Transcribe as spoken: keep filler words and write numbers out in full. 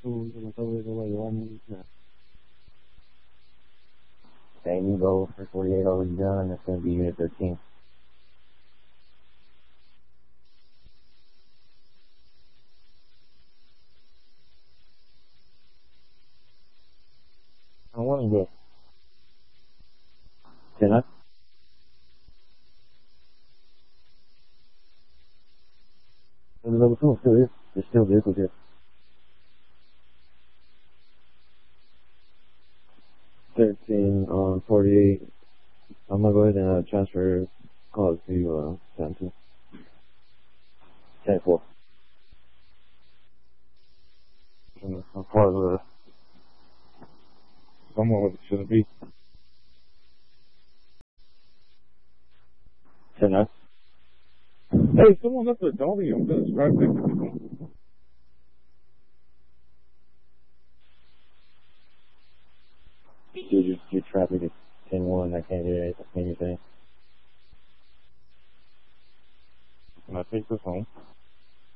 Tú, yo no sabes cómo llevarme. Same you go for forty-eight already done, that's going to be unit thirteen. I want to go. Can I? The level two still is. There's still vehicles here. thirteen on forty-eight. I'm going to go ahead and uh, transfer calls to uh, ten two. ten four. How far the somewhere where it shouldn't be. ten nine. Hey, someone left a dolly. I'm gonna drive back to people. Dude, your, your traffic is ten one. I can't hear anything. Can I take this home?